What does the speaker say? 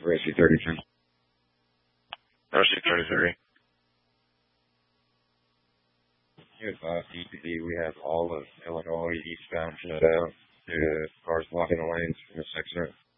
RC32. RC33. Here's DPD. We have all of Illinois eastbound shut out due to cars blocking the lanes from the 6th.